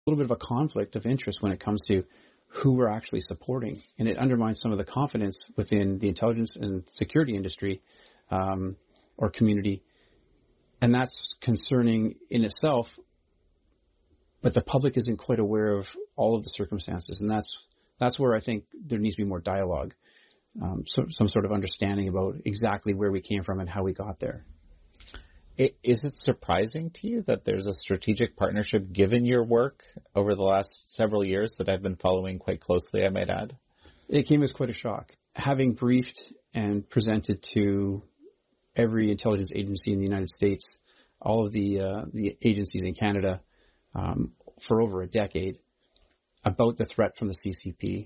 little bit of a conflict of interest when it comes to who we're actually supporting. And it undermines some of the confidence within the intelligence and security industry or community. And that's concerning in itself, but the public isn't quite aware of all of the circumstances. And that's where I think there needs to be more dialogue, some sort of understanding about exactly where we came from and how we got there. Is it surprising to you that there's a strategic partnership given your work over the last several years that I've been following quite closely, I might add? It came as quite a shock. Having briefed and presented to every intelligence agency in the United States, all of the agencies in Canada for over a decade about the threat from the CCP,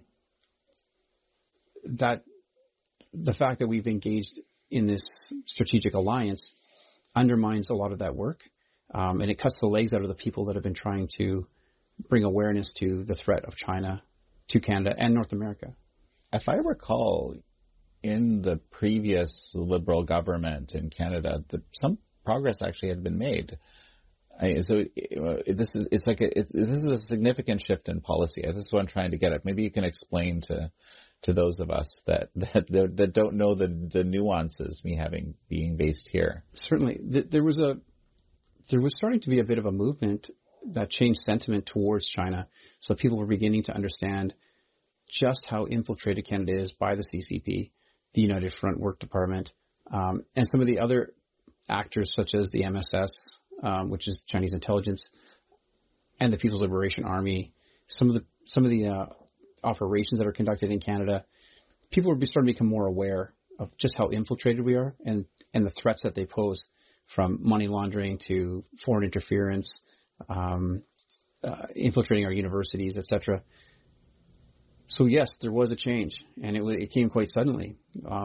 that the fact that we've engaged in this strategic alliance undermines a lot of that work, and it cuts the legs out of the people that have been trying to bring awareness to the threat of China to Canada and North America. If I recall, in the previous Liberal government in Canada, some progress actually had been made. This is a significant shift in policy. This is what I'm trying to get at. Maybe you can explain to those of us that don't know the nuances, me being based here. Certainly, there was starting to be a bit of a movement that changed sentiment towards China. So people were beginning to understand just how infiltrated Canada is by the CCP, the United Front Work Department, and some of the other actors such as the MSS, which is Chinese intelligence, and the People's Liberation Army. Some of the operations that are conducted in Canada, people are starting to become more aware of just how infiltrated we are and the threats that they pose, from money laundering to foreign interference, infiltrating our universities, etc. So yes, there was a change, and it came quite suddenly.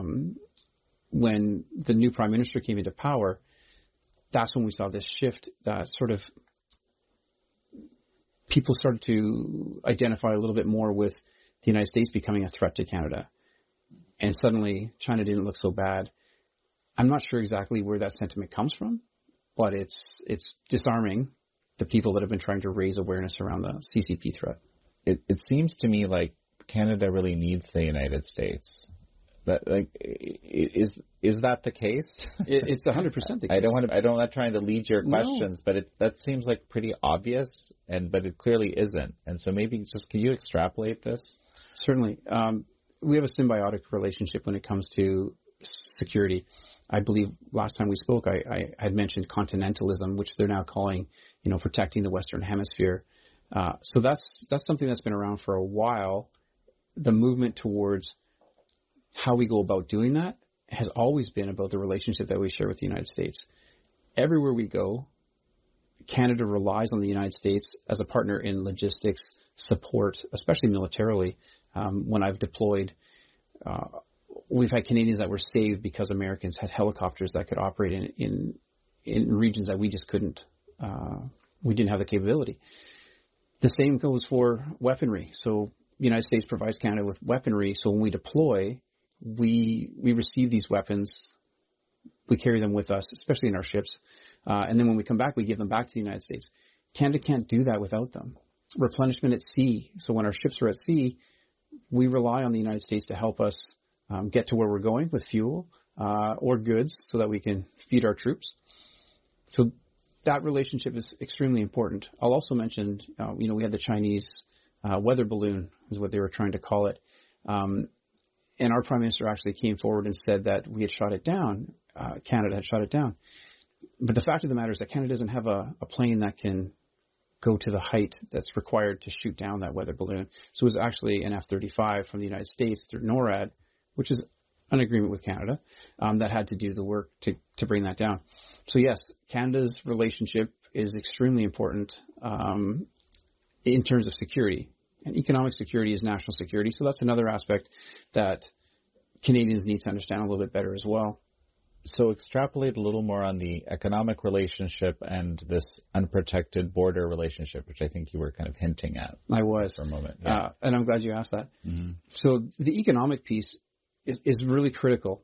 When the new Prime Minister came into power, that's when we saw this shift, that sort of people started to identify a little bit more with the United States becoming a threat to Canada. And suddenly China didn't look so bad. I'm not sure exactly where that sentiment comes from, but it's disarming the people that have been trying to raise awareness around the CCP threat. It seems to me like Canada really needs the United States. But is that the case? It's 100% the case. I'm not trying to lead your questions, but that seems like pretty obvious, but it clearly isn't. And so maybe can you extrapolate this? Certainly. We have a symbiotic relationship when it comes to security. I believe last time we spoke, I had mentioned continentalism, which they're now calling, protecting the Western Hemisphere. So that's something that's been around for a while. The movement towards how we go about doing that has always been about the relationship that we share with the United States. Everywhere we go, Canada relies on the United States as a partner in logistics, support, especially militarily. When I've deployed, we've had Canadians that were saved because Americans had helicopters that could operate in regions that we just couldn't. We didn't have the capability. The same goes for weaponry. So the United States provides Canada with weaponry. So when we deploy, we receive these weapons, we carry them with us, especially in our ships, and then when we come back, we give them back to the United States. Canada can't do that without them. Replenishment at sea. So when our ships are at sea, we rely on the United States to help us get to where we're going with fuel or goods so that we can feed our troops. So that relationship is extremely important. I'll also mention, we had the Chinese weather balloon is what they were trying to call it. And our Prime Minister actually came forward and said that we had shot it down. Canada had shot it down. But the fact of the matter is that Canada doesn't have a plane that can go to the height that's required to shoot down that weather balloon. So it was actually an F-35 from the United States through NORAD, which is an agreement with Canada, that had to do the work to bring that down. So yes, Canada's relationship is extremely important in terms of security. And economic security is national security. So that's another aspect that Canadians need to understand a little bit better as well. So extrapolate a little more on the economic relationship and this unprotected border relationship, which I think you were kind of hinting at. I was. For a moment. Yeah. And I'm glad you asked that. Mm-hmm. So the economic piece is really critical.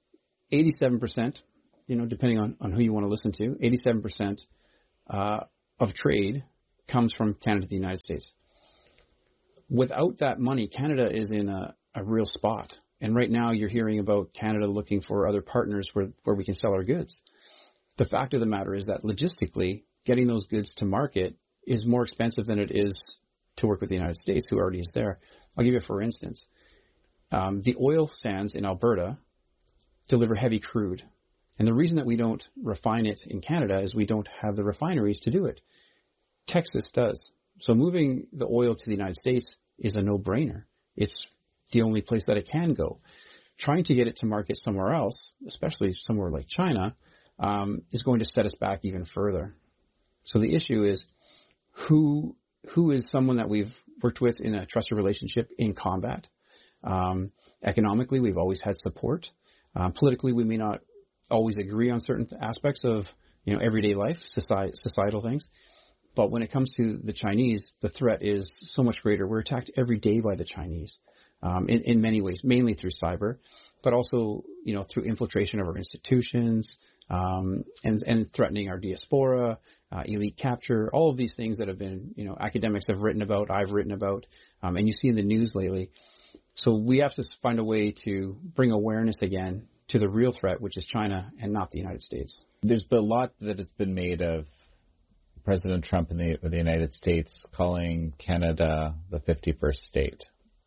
87%, depending on who you want to listen to, 87% of trade comes from Canada to the United States. Without that money, Canada is in a real spot. And right now you're hearing about Canada looking for other partners where we can sell our goods. The fact of the matter is that logistically, getting those goods to market is more expensive than it is to work with the United States, who already is there. I'll give you for instance. The oil sands in Alberta deliver heavy crude. And the reason that we don't refine it in Canada is we don't have the refineries to do it. Texas does. So moving the oil to the United States is a no-brainer. It's the only place that it can go. Trying to get it to market somewhere else, especially somewhere like China, is going to set us back even further. So the issue is who is someone that we've worked with in a trusted relationship in combat. Economically, we've always had support. Politically, we may not always agree on certain aspects of everyday life, societal things. But when it comes to the Chinese, the threat is so much greater. We're attacked every day by the Chinese in many ways, mainly through cyber, but also through infiltration of our institutions and threatening our diaspora, elite capture, all of these things that have been academics have written about, I've written about, and you see in the news lately. So we have to find a way to bring awareness again to the real threat, which is China and not the United States. There's been a lot that has been made of President Trump in the United States calling Canada the 51st state.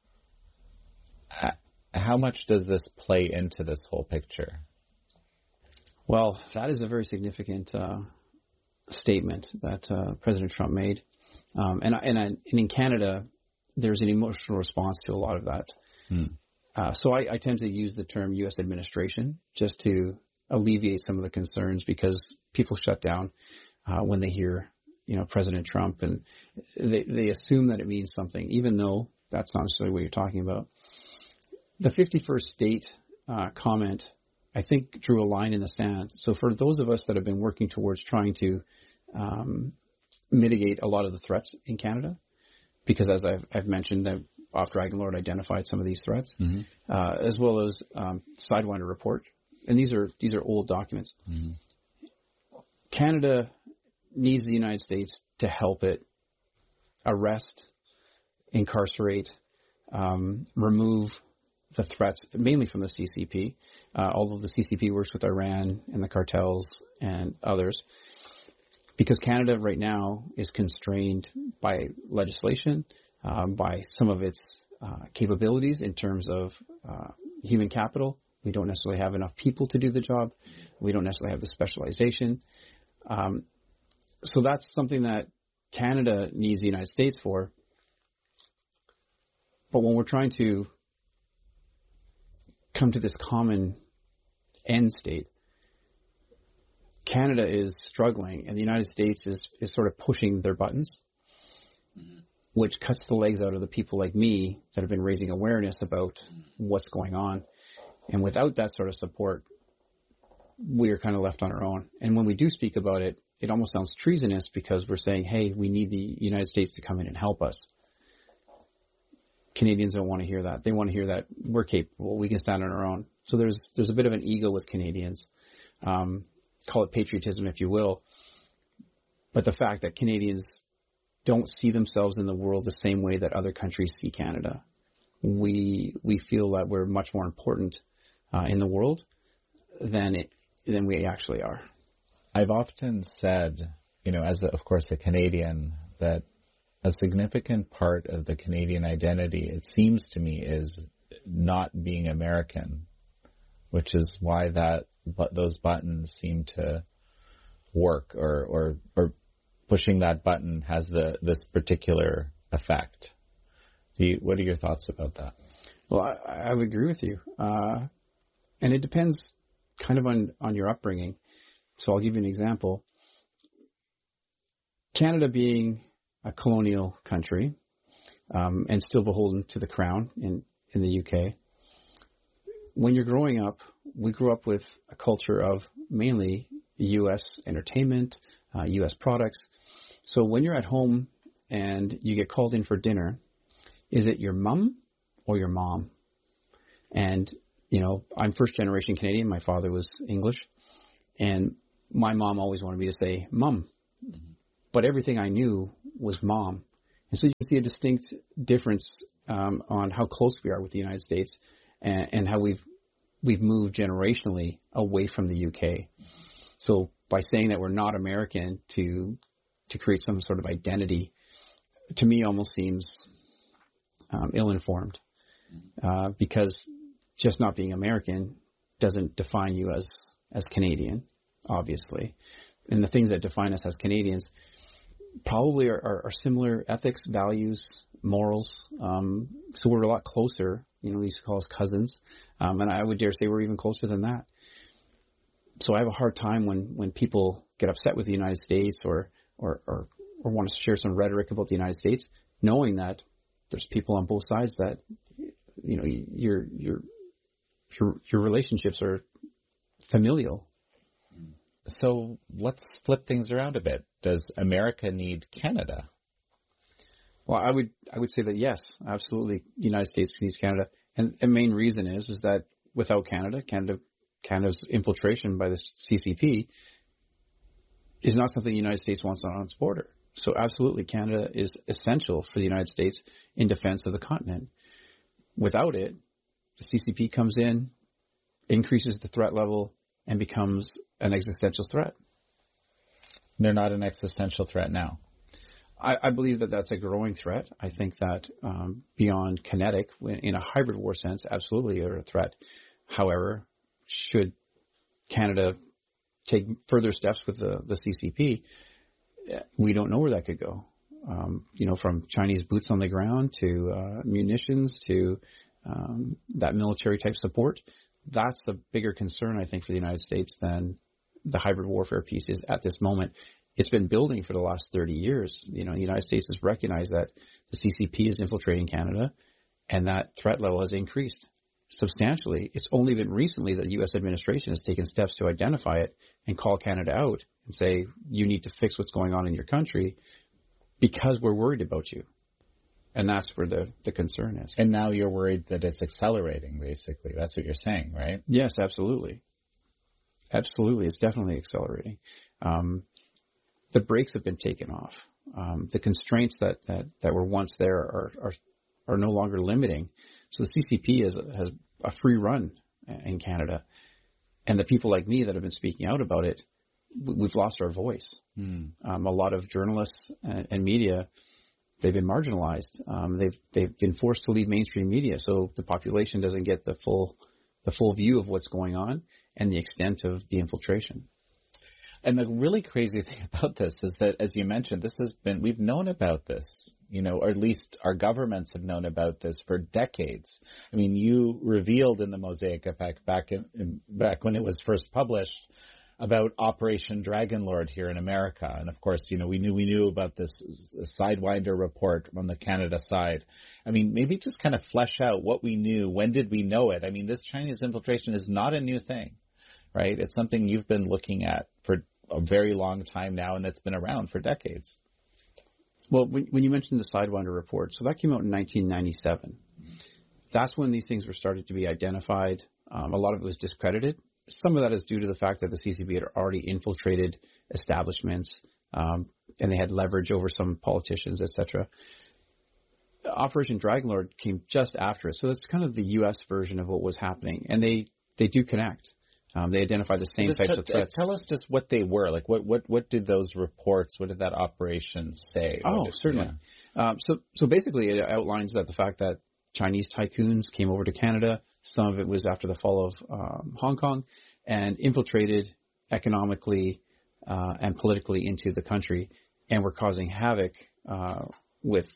How much does this play into this whole picture? Well, that is a very significant statement that President Trump made. And in Canada, there's an emotional response to a lot of that. So I tend to use the term U.S. administration just to alleviate some of the concerns because people shut down when they hear, President Trump, and they assume that it means something, even though that's not necessarily what you're talking about. The 51st state comment, I think, drew a line in the sand. So for those of us that have been working towards trying to mitigate a lot of the threats in Canada, because as I've mentioned, Off Dragon Lord identified some of these threats, as well as Sidewinder report, and these are old documents. Canada needs the United States to help it arrest, incarcerate, remove the threats, mainly from the CCP, although the CCP works with Iran and the cartels and others, because Canada right now is constrained by legislation, by some of its capabilities in terms of human capital. We don't necessarily have enough people to do the job. We don't necessarily have the specialization. So that's something that Canada needs the United States for. But when we're trying to come to this common end state, Canada is struggling and the United States is sort of pushing their buttons, which cuts the legs out of the people like me that have been raising awareness about what's going on. And without that sort of support, we are kind of left on our own. And when we do speak about it, it almost sounds treasonous because we're saying, hey, we need the United States to come in and help us. Canadians don't want to hear that. They want to hear that we're capable, we can stand on our own. So there's a bit of an ego with Canadians. Call it patriotism if you will. But the fact that Canadians don't see themselves in the world the same way that other countries see Canada. We feel that we're much more important in the world than we actually are. I've often said, as of course a Canadian, that a significant part of the Canadian identity, it seems to me, is not being American, which is why those buttons seem to work, or pushing that button has this particular effect. What are your thoughts about that? Well, I would agree with you. And it depends kind of on your upbringing. So I'll give you an example. Canada being a colonial country and still beholden to the crown in the UK, when you're growing up, we grew up with a culture of mainly U.S. entertainment, U.S. products. So when you're at home and you get called in for dinner, is it your mom or your mom? And, I'm first generation Canadian. My father was English. And my mom always wanted me to say mum. But everything I knew was mom. And so you can see a distinct difference on how close we are with the United States and how we've moved generationally away from the UK. So by saying that we're not American to create some sort of identity, to me almost seems ill-informed, because just not being American doesn't define you as Canadian, obviously. And the things that define us as Canadians probably are similar ethics, values, morals. So we're a lot closer. We used to call us cousins. And I would dare say we're even closer than that. So I have a hard time when people get upset with the United States or want to share some rhetoric about the United States, knowing that there's people on both sides that, your relationships are familial. So let's flip things around a bit. Does America need Canada? Well, I would say that yes, absolutely. The United States needs Canada, and the main reason is that without Canada's infiltration by the CCP is not something the United States wants on its border. So absolutely, Canada is essential for the United States in defense of the continent. Without it, the CCP comes in, increases the threat level, and becomes an existential threat. They're not an existential threat now. I believe that that's a growing threat. I think that beyond kinetic, in a hybrid war sense, absolutely they're a threat. However, should Canada take further steps with the CCP, we don't know where that could go. From Chinese boots on the ground to munitions to that military type support. That's a bigger concern, I think, for the United States than the hybrid warfare piece is at this moment. It's been building for the last 30 years. The United States has recognized that the CCP is infiltrating Canada, and that threat level has increased substantially. It's only been recently that the U.S. administration has taken steps to identify it and call Canada out and say, you need to fix what's going on in your country because we're worried about you. And that's where the concern is. And now you're worried that it's accelerating, basically. That's what you're saying, right? Yes, absolutely. Absolutely. It's definitely accelerating. The brakes have been taken off. The constraints that were once there are no longer limiting. So the CCP has a free run in Canada. And the people like me that have been speaking out about it, we've lost our voice. A lot of journalists and media, they've been marginalized. They've been forced to leave mainstream media, so the population doesn't get the full view of what's going on and the extent of the infiltration. And the really crazy thing about this is that, as you mentioned, we've known about this, or at least our governments have known about this for decades. I mean, you revealed in the Mosaic Effect back when it was first published about Operation Dragonlord here in America. And of course, we knew about this Sidewinder report on the Canada side. I mean, maybe just kind of flesh out what we knew. When did we know it? I mean, this Chinese infiltration is not a new thing, right? It's something you've been looking at for a very long time now, and it's been around for decades. Well, when you mentioned the Sidewinder report, so that came out in 1997. That's when these things were started to be identified. A lot of it was discredited. Some of that is due to the fact that the CCP had already infiltrated establishments, and they had leverage over some politicians, etc. Operation Dragonlord came just after it, so it's kind of the U.S. version of what was happening, and they do connect. They identify the same types of threats. Tell us just what they were. Like, what did those reports, what did that operation say? Certainly. Yeah. So basically it outlines that the fact that Chinese tycoons came over to Canada, some of it was after the fall of Hong Kong, and infiltrated economically and politically into the country, and were causing havoc with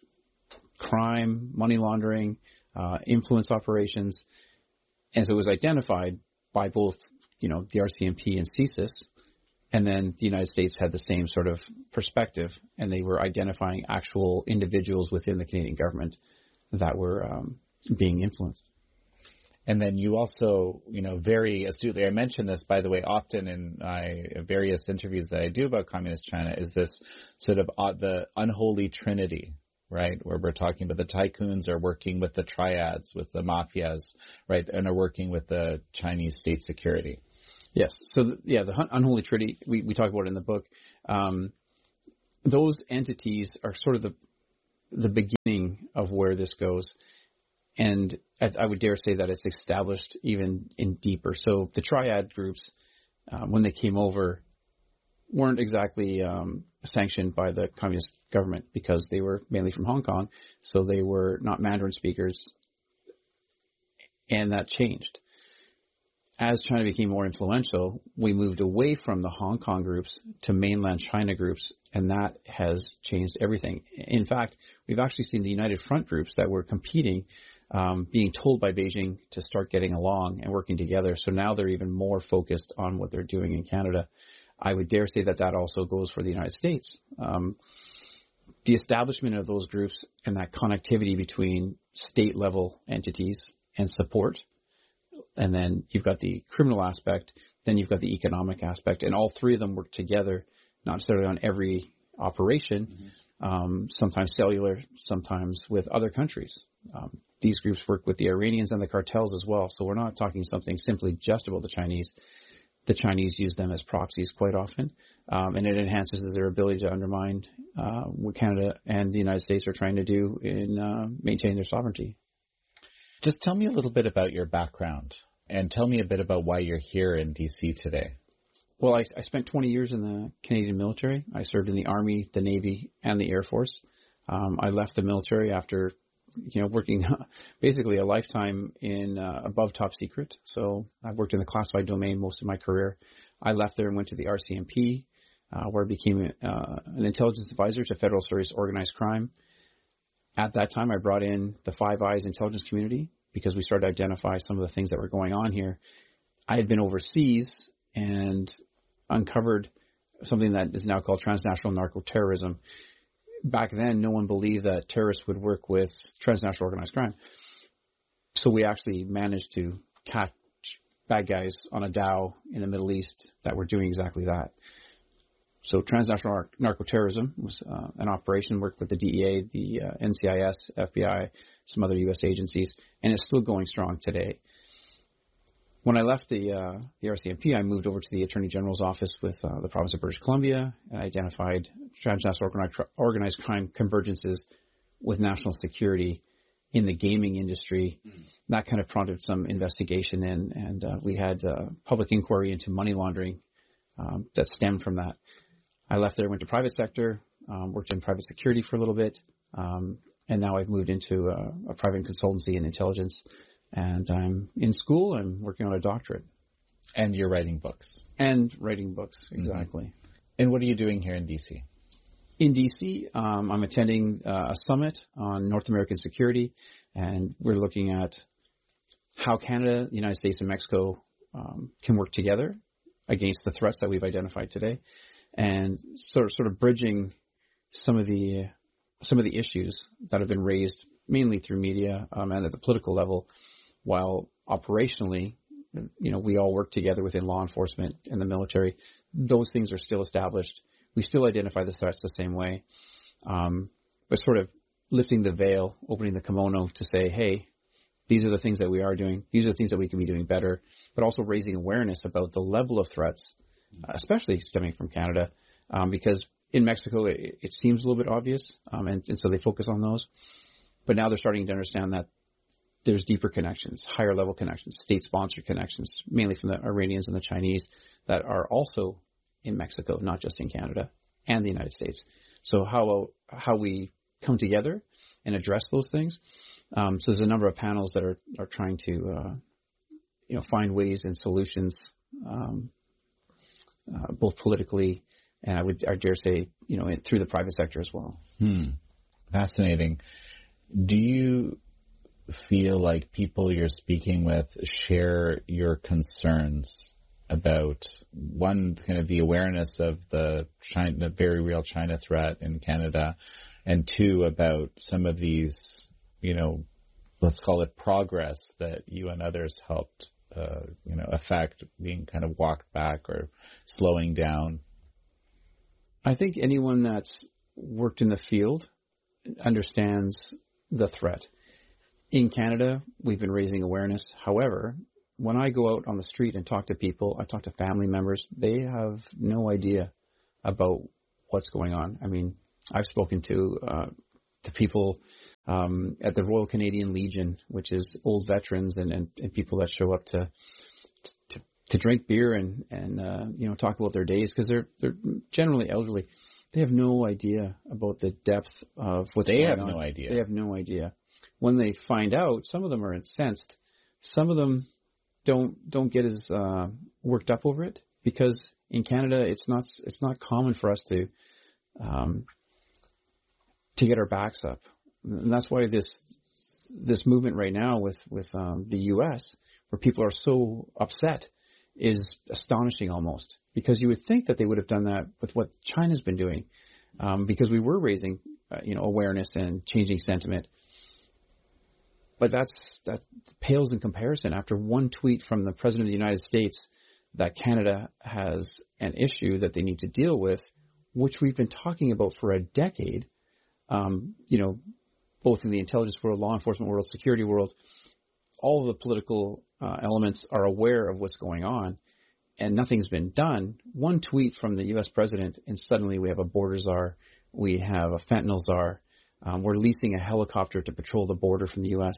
crime, money laundering, influence operations. And so it was identified by both the RCMP and CSIS, and then the United States had the same sort of perspective, and they were identifying actual individuals within the Canadian government that were being influenced. And then you also, very astutely, I mentioned this, by the way, often in various interviews that I do about Communist China, is this sort of the unholy trinity, right, where we're talking about the tycoons are working with the triads, with the mafias, right, and are working with the Chinese state security. Yes. So, the unholy trinity, we talk about it in the book. those entities are sort of the beginning of where this goes. And I would dare say that it's established even in deeper. So the triad groups, when they came over, weren't exactly sanctioned by the communist government because they were mainly from Hong Kong. So they were not Mandarin speakers. And that changed. As China became more influential, we moved away from the Hong Kong groups to mainland China groups, and that has changed everything. In fact, we've actually seen the United Front groups that were competing being told by Beijing to start getting along and working together. So now they're even more focused on what they're doing in Canada. I would dare say that that also goes for the United States. The establishment of those groups and that connectivity between state-level entities and support, and then you've got the criminal aspect, then you've got the economic aspect, and all three of them work together, not necessarily on every operation, sometimes cellular, sometimes with other countries. These groups work with the Iranians and the cartels as well, so we're not talking something simply just about the Chinese. The Chinese use them as proxies quite often, and it enhances their ability to undermine what Canada and the United States are trying to do in maintaining their sovereignty. Just tell me a little bit about your background and tell me a bit about why you're here in D.C. today. Well, I spent 20 years in the Canadian military. I served in the Army, the Navy, and the Air Force. I left the military after, working basically a lifetime in above top secret. So I've worked in the classified domain most of my career. I left there and went to the RCMP, where I became an intelligence advisor to Federal Service Organized Crime. At that time, I brought in the Five Eyes intelligence community because we started to identify some of the things that were going on here. I had been overseas and uncovered something that is now called transnational narco-terrorism. Back then, no one believed that terrorists would work with transnational organized crime. So we actually managed to catch bad guys on a dhow in the Middle East that were doing exactly that. So transnational narco-terrorism was an operation, worked with the DEA, the NCIS, FBI, some other U.S. agencies, and it's still going strong today. When I left the RCMP, I moved over to the Attorney General's office with the province of British Columbia and identified transnational organized crime convergences with national security in the gaming industry. That kind of prompted some investigation and we had public inquiry into money laundering that stemmed from that. I left there, went to private sector, worked in private security for a little bit, and now I've moved into a private consultancy in intelligence. And I'm in school. I'm working on a doctorate. And you're writing books. And writing books, exactly. Mm-hmm. And what are you doing here in D.C.? In D.C., I'm attending a summit on North American security, and we're looking at how Canada, the United States, and Mexico can work together against the threats that we've identified today, and sort of bridging some of the issues that have been raised mainly through media and at the political level, while operationally, we all work together within law enforcement and the military. Those things are still established. We still identify the threats the same way, but sort of lifting the veil, opening the kimono to say, hey, these are the things that we are doing. These are the things that we can be doing better, but also raising awareness about the level of threats, especially stemming from Canada, because in Mexico, it seems a little bit obvious, and so they focus on those. But now they're starting to understand that there's deeper connections, higher level connections, state-sponsored connections, mainly from the Iranians and the Chinese that are also in Mexico, not just in Canada and the United States. So how we come together and address those things. So there's a number of panels that are trying to find ways and solutions, both politically and I dare say through the private sector as well. Fascinating. Do you feel like people you're speaking with share your concerns about, one, kind of the awareness of the very real China threat in Canada, and two, about some of these, let's call it progress that you and others helped, affect, being kind of walked back or slowing down? I think anyone that's worked in the field understands the threat. In Canada, we've been raising awareness. However, when I go out on the street and talk to people, I talk to family members, they have no idea about what's going on. I mean, I've spoken to people at the Royal Canadian Legion, which is old veterans and people that show up to drink beer and talk about their days, because they're generally elderly. They have no idea about the depth of what's going on. They have no idea. They have no idea. When they find out, some of them are incensed. Some of them don't get as worked up over it, because in Canada it's not common for us to get our backs up, and that's why this movement right now with the U.S., where people are so upset, is astonishing almost, because you would think that they would have done that with what China's been doing, because we were raising awareness and changing sentiment. But that pales in comparison. After one tweet from the President of the United States that Canada has an issue that they need to deal with, which we've been talking about for a decade, both in the intelligence world, law enforcement world, security world, all of the political elements are aware of what's going on, and nothing's been done. One tweet from the U.S. president, and suddenly we have a border czar, we have a fentanyl czar, we're leasing a helicopter to patrol the border from the U.S.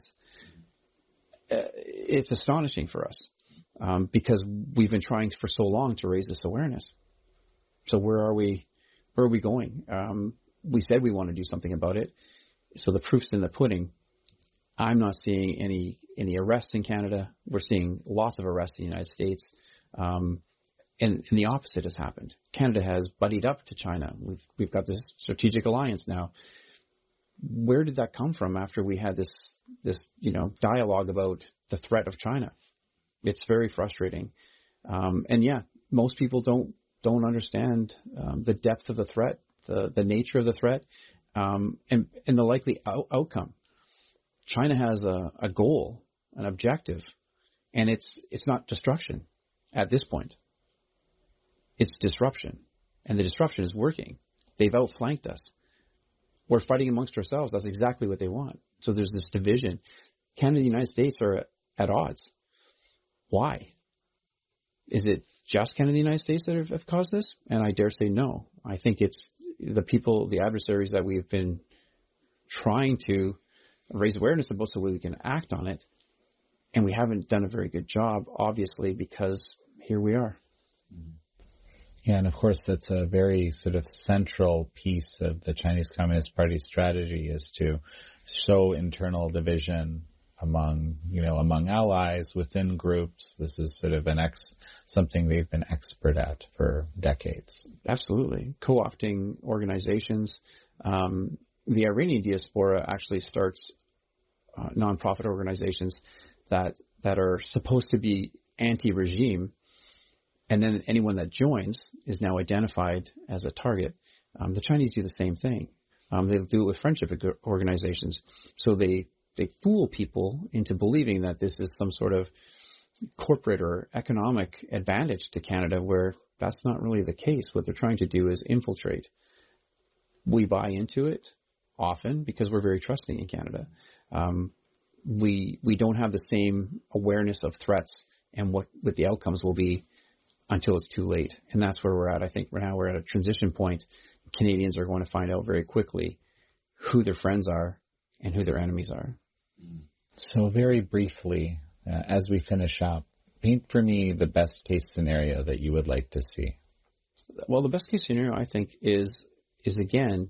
It's astonishing for us, because we've been trying for so long to raise this awareness. So where are we going? We said we want to do something about it, so the proof's in the pudding. I'm not seeing any arrests in Canada. We're seeing lots of arrests in the United States. And the opposite has happened. Canada has buddied up to China. We've got this strategic alliance now. Where did that come from after we had this dialogue about the threat of China? It's very frustrating. And yeah, most people don't understand the depth of the threat, the nature of the threat, and the likely outcome. China has a goal, an objective, and it's not destruction at this point. It's disruption, and the disruption is working. They've outflanked us. We're fighting amongst ourselves. That's exactly what they want. So there's this division. Canada and the United States are at odds. Why? Is it just Canada and the United States that have caused this? And I dare say no. I think it's the people, the adversaries that we've been trying to raise awareness about so we can act on it. And we haven't done a very good job, obviously, because here we are. Yeah, and of course that's a very sort of central piece of the Chinese Communist Party strategy, is to sow internal division among allies, within groups. This is sort of something they've been expert at for decades. Absolutely. Co-opting organizations. The Iranian diaspora actually starts nonprofit organizations that are supposed to be anti-regime, and then anyone that joins is now identified as a target. The Chinese do the same thing. They do it with friendship organizations. So they fool people into believing that this is some sort of corporate or economic advantage to Canada, where that's not really the case. What they're trying to do is infiltrate. We buy into it often because we're very trusting in Canada. We don't have the same awareness of threats and what the outcomes will be until it's too late. And that's where we're at. I think now we're at a transition point. Canadians are going to find out very quickly who their friends are and who their enemies are. So very briefly, as we finish up, paint for me the best case scenario that you would like to see. Well, the best case scenario, I think, is again,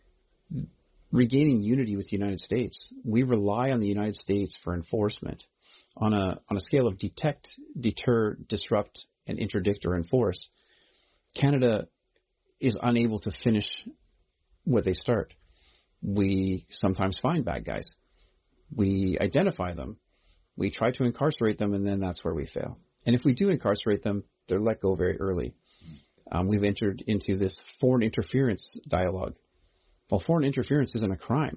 regaining unity with the United States. We rely on the United States for enforcement on a scale of detect, deter, disrupt, and interdict or enforce. Canada is unable to finish what they start. We sometimes find bad guys. We identify them. We try to incarcerate them, and then that's where we fail. And if we do incarcerate them, they're let go very early. We've entered into this foreign interference dialogue. Well, foreign interference isn't a crime.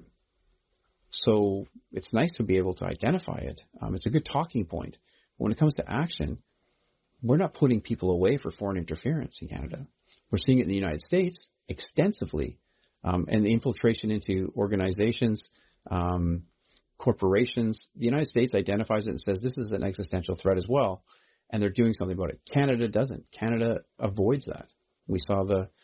So it's nice to be able to identify it. It's a good talking point. But when it comes to action, we're not putting people away for foreign interference in Canada. We're seeing it in the United States extensively. And the infiltration into organizations, corporations. The United States identifies it and says this is an existential threat as well. And they're doing something about it. Canada doesn't. Canada avoids that. We saw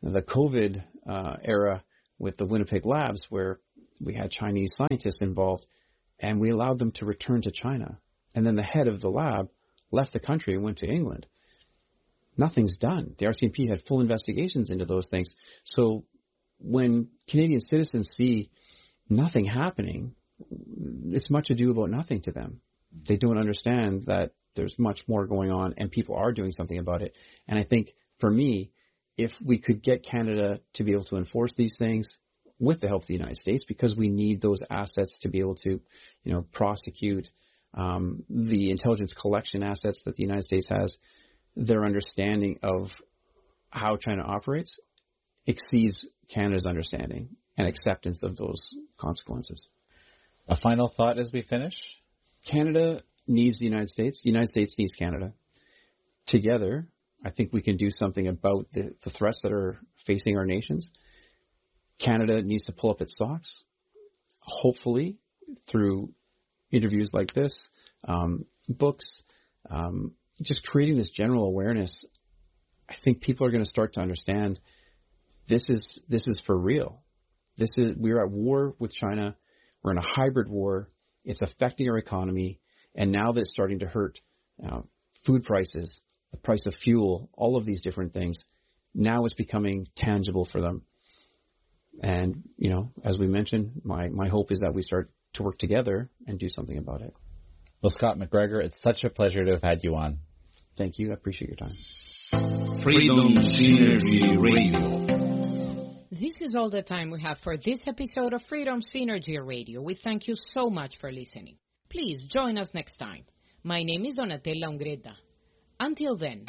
the COVID era with the Winnipeg labs, where we had Chinese scientists involved, and we allowed them to return to China. And then the head of the lab left the country and went to England. Nothing's done. The RCMP had full investigations into those things. So when Canadian citizens see nothing happening, it's much ado about nothing to them. They don't understand that there's much more going on and people are doing something about it. And I think for me, if we could get Canada to be able to enforce these things with the help of the United States, because we need those assets to be able to, prosecute the intelligence collection assets that the United States has, their understanding of how China operates exceeds Canada's understanding and acceptance of those consequences. A final thought as we finish? Canada needs the United States. The United States needs Canada. Together, I think we can do something about the threats that are facing our nations. Canada needs to pull up its socks, hopefully through interviews like this, books, just creating this general awareness. I think people are going to start to understand this is for real. We're at war with China. We're in a hybrid war. It's affecting our economy. And now that it's starting to hurt food prices, the price of fuel, all of these different things, now it's becoming tangible for them. And, as we mentioned, my hope is that we start to work together and do something about it. Well, Scott McGregor, it's such a pleasure to have had you on. Thank you. I appreciate your time. Freedom Synergy Radio. This is all the time we have for this episode of Freedom Synergy Radio. We thank you so much for listening. Please join us next time. My name is Donatella Ungreta. Until then.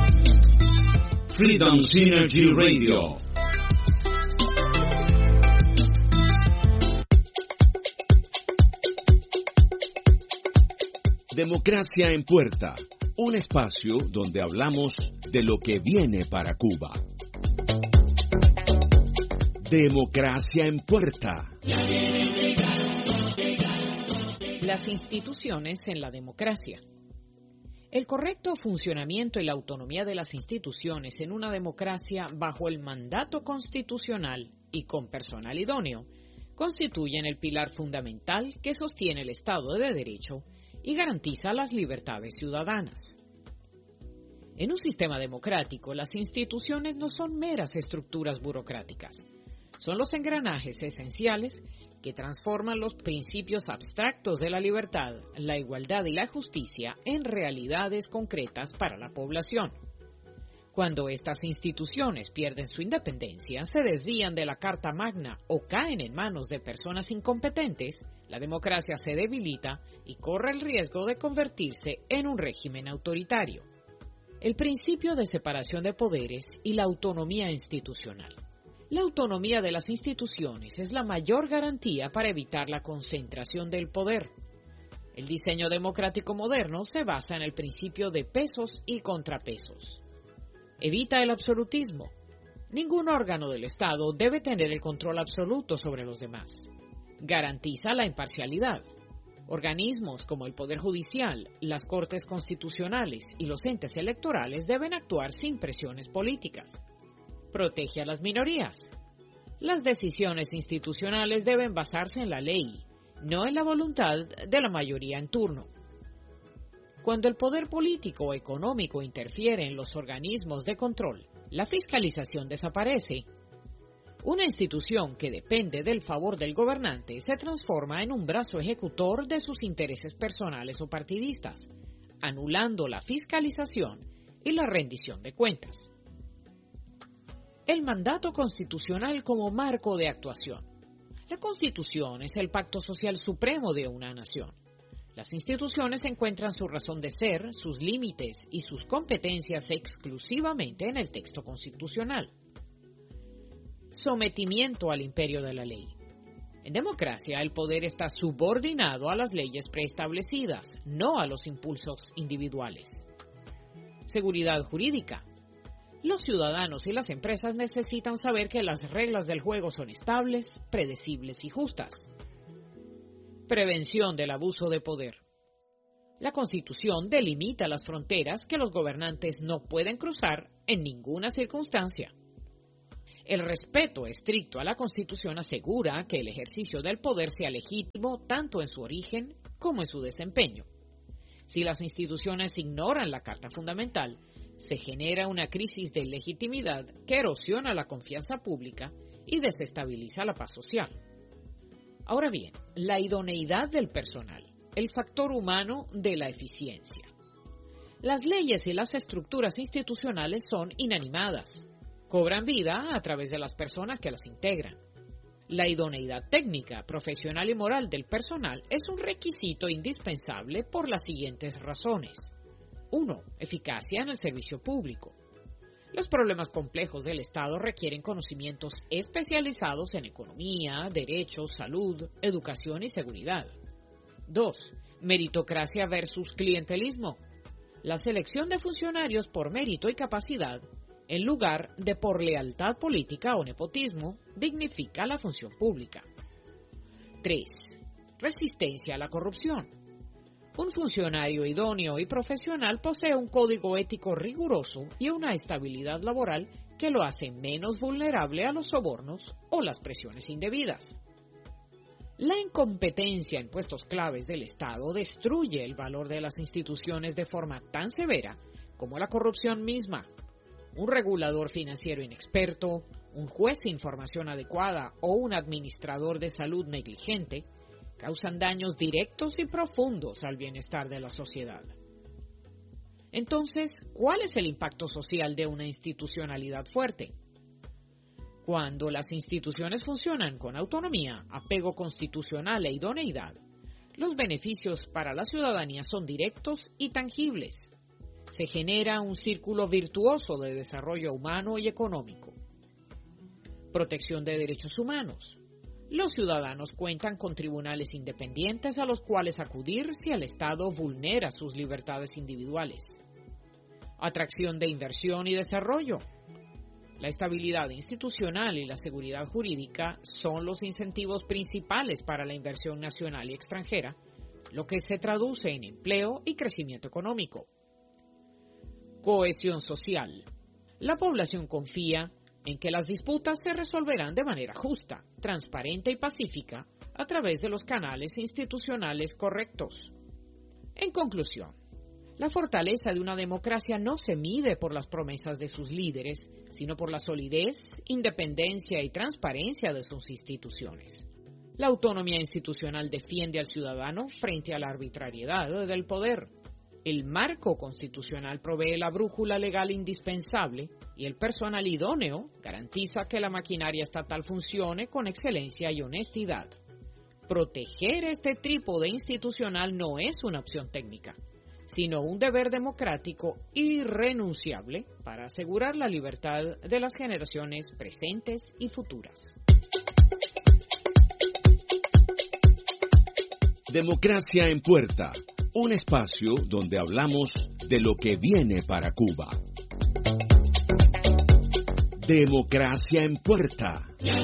Freedom Synergy Radio. Democracia en Puerta, un espacio donde hablamos de lo que viene para Cuba. Democracia en Puerta. Las instituciones en la democracia. El correcto funcionamiento y la autonomía de las instituciones en una democracia bajo el mandato constitucional y con personal idóneo constituyen el pilar fundamental que sostiene el Estado de Derecho y garantiza las libertades ciudadanas. En un sistema democrático, las instituciones no son meras estructuras burocráticas. Son los engranajes esenciales que transforman los principios abstractos de la libertad, la igualdad y la justicia en realidades concretas para la población. Cuando estas instituciones pierden su independencia, se desvían de la Carta Magna o caen en manos de personas incompetentes, la democracia se debilita y corre el riesgo de convertirse en un régimen autoritario. El principio de separación de poderes y la autonomía institucional. La autonomía de las instituciones es la mayor garantía para evitar la concentración del poder. El diseño democrático moderno se basa en el principio de pesos y contrapesos. Evita el absolutismo. Ningún órgano del Estado debe tener el control absoluto sobre los demás. Garantiza la imparcialidad. Organismos como el Poder Judicial, las Cortes Constitucionales y los entes electorales deben actuar sin presiones políticas. Protege a las minorías. Las decisiones institucionales deben basarse en la ley, no en la voluntad de la mayoría en turno. Cuando el poder político o económico interfiere en los organismos de control, la fiscalización desaparece. Una institución que depende del favor del gobernante se transforma en un brazo ejecutor de sus intereses personales o partidistas, anulando la fiscalización y la rendición de cuentas. El mandato constitucional como marco de actuación. La Constitución es el pacto social supremo de una nación. Las instituciones encuentran su razón de ser, sus límites y sus competencias exclusivamente en el texto constitucional. Sometimiento al imperio de la ley. En democracia, el poder está subordinado a las leyes preestablecidas, no a los impulsos individuales. Seguridad jurídica. Los ciudadanos y las empresas necesitan saber que las reglas del juego son estables, predecibles y justas. Prevención del abuso de poder. La Constitución delimita las fronteras que los gobernantes no pueden cruzar en ninguna circunstancia. El respeto estricto a la Constitución asegura que el ejercicio del poder sea legítimo tanto en su origen como en su desempeño. Si las instituciones ignoran la Carta Fundamental, se genera una crisis de legitimidad que erosiona la confianza pública y desestabiliza la paz social. Ahora bien, la idoneidad del personal, el factor humano de la eficiencia. Las leyes y las estructuras institucionales son inanimadas. Cobran vida a través de las personas que las integran. La idoneidad técnica, profesional y moral del personal es un requisito indispensable por las siguientes razones. 1. Eficacia en el servicio público. Los problemas complejos del Estado requieren conocimientos especializados en economía, derechos, salud, educación y seguridad. 2. Meritocracia versus clientelismo. La selección de funcionarios por mérito y capacidad, en lugar de por lealtad política o nepotismo, dignifica la función pública. 3. Resistencia a la corrupción. Un funcionario idóneo y profesional posee un código ético riguroso y una estabilidad laboral que lo hace menos vulnerable a los sobornos o las presiones indebidas. La incompetencia en puestos claves del Estado destruye el valor de las instituciones de forma tan severa como la corrupción misma. Un regulador financiero inexperto, un juez sin formación adecuada o un administrador de salud negligente causan daños directos y profundos al bienestar de la sociedad. Entonces, ¿cuál es el impacto social de una institucionalidad fuerte? Cuando las instituciones funcionan con autonomía, apego constitucional e idoneidad, los beneficios para la ciudadanía son directos y tangibles. Se genera un círculo virtuoso de desarrollo humano y económico. Protección de derechos humanos. Los ciudadanos cuentan con tribunales independientes a los cuales acudir si el Estado vulnera sus libertades individuales. Atracción de inversión y desarrollo. La estabilidad institucional y la seguridad jurídica son los incentivos principales para la inversión nacional y extranjera, lo que se traduce en empleo y crecimiento económico. Cohesión social. La población confía en que las disputas se resolverán de manera justa, transparente y pacífica a través de los canales institucionales correctos. En conclusión, la fortaleza de una democracia no se mide por las promesas de sus líderes, sino por la solidez, independencia y transparencia de sus instituciones. La autonomía institucional defiende al ciudadano frente a la arbitrariedad del poder. El marco constitucional provee la brújula legal indispensable y el personal idóneo garantiza que la maquinaria estatal funcione con excelencia y honestidad. Proteger este trípode institucional no es una opción técnica, sino un deber democrático irrenunciable para asegurar la libertad de las generaciones presentes y futuras. Democracia en Puerta, un espacio donde hablamos de lo que viene para Cuba. Democracia en Puerta.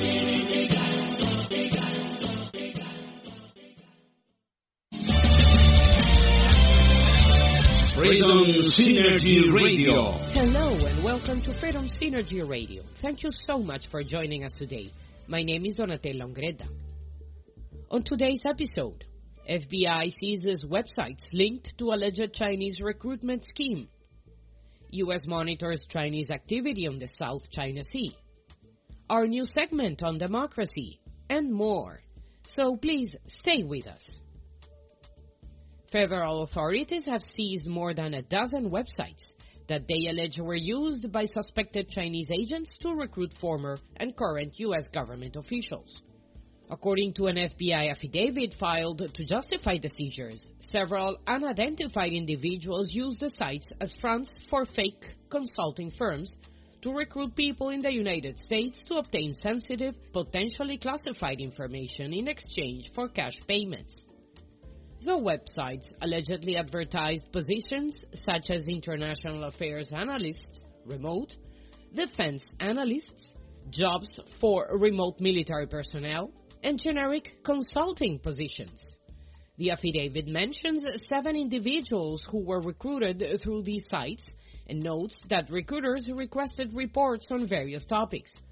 Freedom Synergy Radio. Hello and welcome to Freedom Synergy Radio. Thank you so much for joining us today. My name is Donatella Ongreda. On today's episode, FBI seizes websites linked to alleged Chinese recruitment scheme. U.S. monitors Chinese activity on the South China Sea. Our new segment on democracy, and more. So please stay with us. Federal authorities have seized more than a dozen websites that they allege were used by suspected Chinese agents to recruit former and current U.S. government officials. According to an FBI affidavit filed to justify the seizures, several unidentified individuals used the sites as fronts for fake consulting firms to recruit people in the United States to obtain sensitive, potentially classified information in exchange for cash payments. The websites allegedly advertised positions such as international affairs analysts, remote, defense analysts, jobs for remote military personnel, and generic consulting positions. The affidavit mentions 7 individuals who were recruited through these sites and notes that recruiters requested reports on various topics,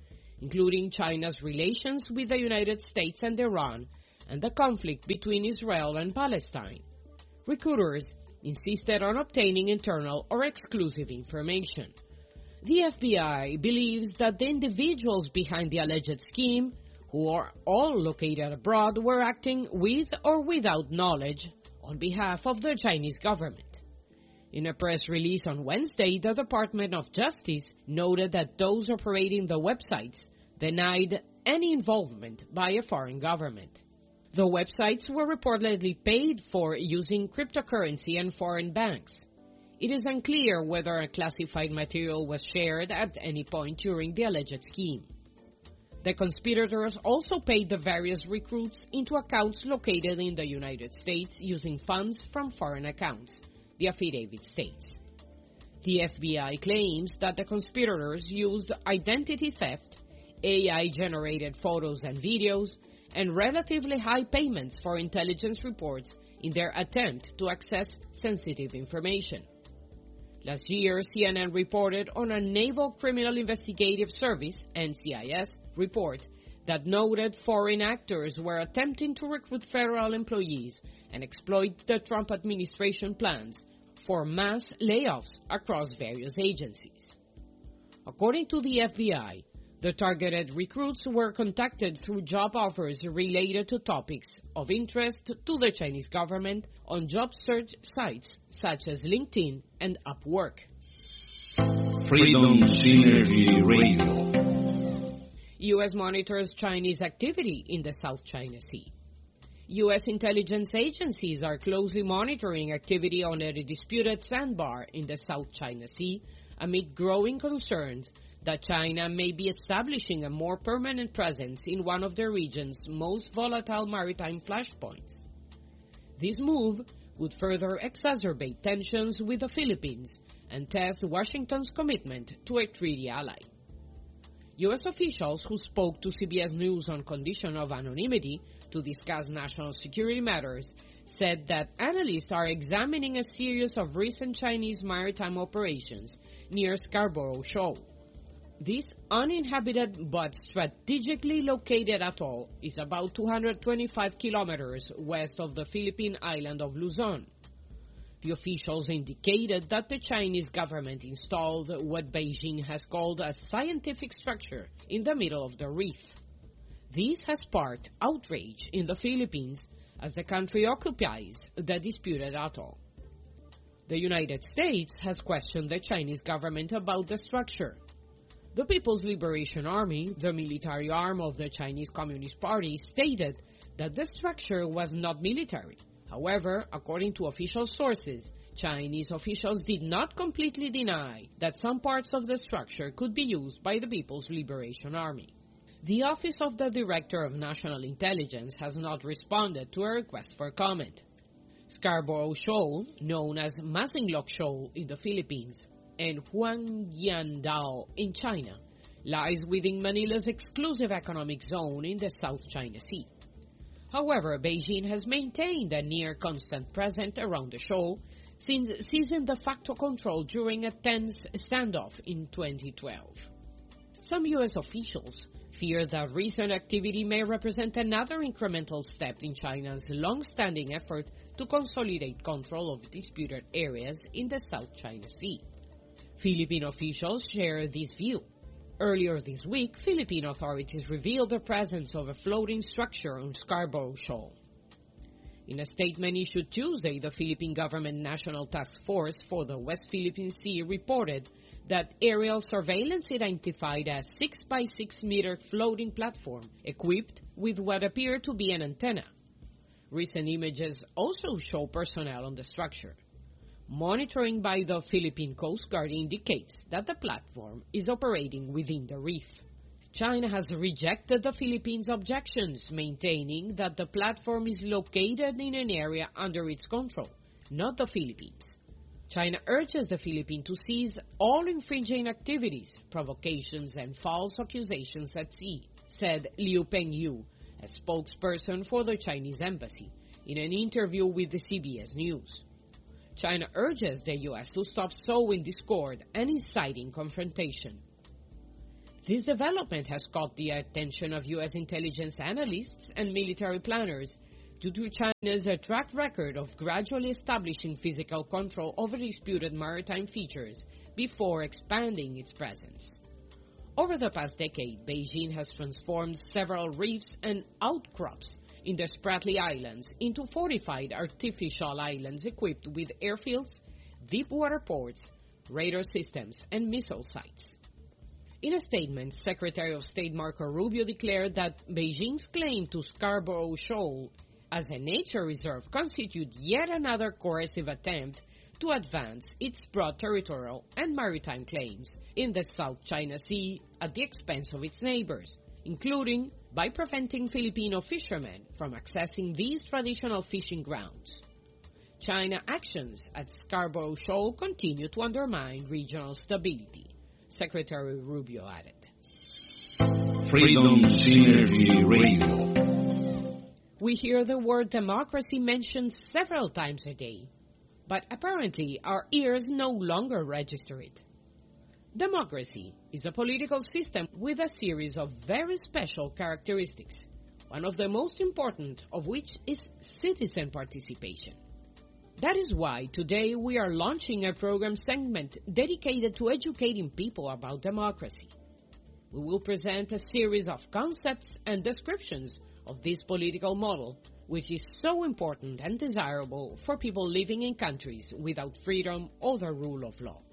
including China's relations with the United States and Iran and the conflict between Israel and Palestine. Recruiters insisted on obtaining internal or exclusive information. The FBI believes that the individuals behind the alleged scheme, who are all located abroad, were acting with or without knowledge on behalf of the Chinese government. In a press release on Wednesday, the Department of Justice noted that those operating the websites denied any involvement by a foreign government. The websites were reportedly paid for using cryptocurrency and foreign banks. It is unclear whether a classified material was shared at any point during the alleged scheme. The conspirators also paid the various recruits into accounts located in the United States using funds from foreign accounts, the affidavit states. The FBI claims that the conspirators used identity theft, AI-generated photos and videos, and relatively high payments for intelligence reports in their attempt to access sensitive information. Last year, CNN reported on a Naval Criminal Investigative Service, NCIS, report that noted foreign actors were attempting to recruit federal employees and exploit the Trump administration plans for mass layoffs across various agencies. According to the FBI, the targeted recruits were contacted through job offers related to topics of interest to the Chinese government on job search sites such as LinkedIn and Upwork. Freedom Synergy Radio. U.S. monitors Chinese activity in the South China Sea. U.S. intelligence agencies are closely monitoring activity on a disputed sandbar in the South China Sea amid growing concerns that China may be establishing a more permanent presence in one of the region's most volatile maritime flashpoints. This move would further exacerbate tensions with the Philippines and test Washington's commitment to a treaty ally. U.S. officials who spoke to CBS News on condition of anonymity to discuss national security matters said that analysts are examining a series of recent Chinese maritime operations near Scarborough Shoal. This uninhabited but strategically located atoll is about 225 kilometers west of the Philippine island of Luzon. The officials indicated that the Chinese government installed what Beijing has called a scientific structure in the middle of the reef. This has sparked outrage in the Philippines as the country occupies the disputed atoll. The United States has questioned the Chinese government about the structure. The People's Liberation Army, the military arm of the Chinese Communist Party, stated that the structure was not military. However, according to official sources, Chinese officials did not completely deny that some parts of the structure could be used by the People's Liberation Army. The Office of the Director of National Intelligence has not responded to a request for comment. Scarborough Shoal, known as Masinloc Shoal in the Philippines, and Huangjiandao in China, lies within Manila's exclusive economic zone in the South China Sea. However, Beijing has maintained a near-constant presence around the shoal since seizing de facto control during a tense standoff in 2012. Some U.S. officials fear that recent activity may represent another incremental step in China's long-standing effort to consolidate control of disputed areas in the South China Sea. Philippine officials share this view. Earlier this week, Philippine authorities revealed the presence of a floating structure on Scarborough Shoal. In a statement issued Tuesday, the Philippine Government National Task Force for the West Philippine Sea reported that aerial surveillance identified a 6 by 6 meter floating platform equipped with what appeared to be an antenna. Recent images also show personnel on the structure. Monitoring by the Philippine Coast Guard indicates that the platform is operating within the reef. China has rejected the Philippines' objections, maintaining that the platform is located in an area under its control, not the Philippines. China urges the Philippines to cease all infringing activities, provocations, and false accusations at sea, said Liu Pengyu, a spokesperson for the Chinese embassy, in an interview with the CBS News. China urges the U.S. to stop sowing discord and inciting confrontation. This development has caught the attention of U.S. intelligence analysts and military planners due to China's track record of gradually establishing physical control over disputed maritime features before expanding its presence. Over the past decade, Beijing has transformed several reefs and outcrops in the Spratly Islands into fortified artificial islands equipped with airfields, deep water ports, radar systems, and missile sites. In a statement, Secretary of State Marco Rubio declared that Beijing's claim to Scarborough Shoal as a nature reserve constitute yet another coercive attempt to advance its broad territorial and maritime claims in the South China Sea at the expense of its neighbors, including by preventing Filipino fishermen from accessing these traditional fishing grounds. China actions at Scarborough Shoal continue to undermine regional stability, Secretary Rubio added. Freedom Synergy Radio. We hear the word democracy mentioned several times a day, but apparently our ears no longer register it. Democracy is a political system with a series of very special characteristics, one of the most important of which is citizen participation. That is why today we are launching a program segment dedicated to educating people about democracy. We will present a series of concepts and descriptions of this political model, which is so important and desirable for people living in countries without freedom or the rule of law.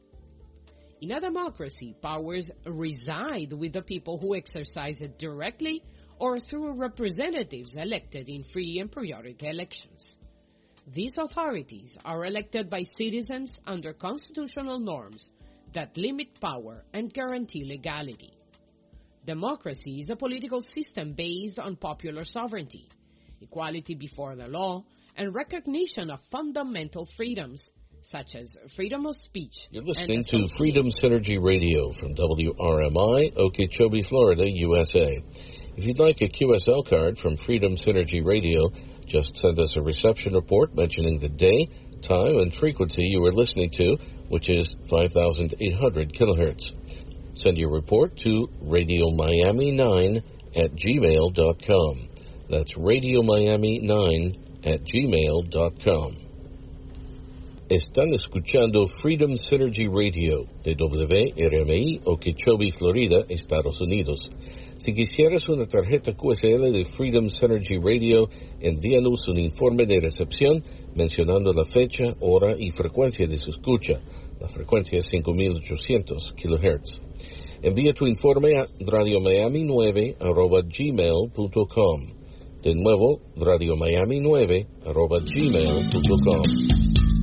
In a democracy, powers reside with the people who exercise it directly or through representatives elected in free and periodic elections. These authorities are elected by citizens under constitutional norms that limit power and guarantee legality. Democracy is a political system based on popular sovereignty, equality before the law, and recognition of fundamental freedoms such as freedom of speech. You're listening to Freedom Synergy Radio from WRMI, Okeechobee, Florida, USA. If you'd like a QSL card from Freedom Synergy Radio, just send us a reception report mentioning the day, time, and frequency you are listening to, which is 5,800 kilohertz. Send your report to radiomiami9@gmail.com. That's radiomiami9@gmail.com. Están escuchando Freedom Synergy Radio de WRMI, Okeechobee, Florida, Estados Unidos. Si quisieras una tarjeta QSL de Freedom Synergy Radio, envíanos un informe de recepción mencionando la fecha, hora y frecuencia de su escucha. La frecuencia es 5,800 kHz. Envía tu informe a radiomiami9@gmail.com. De nuevo, radiomiami9@gmail.com.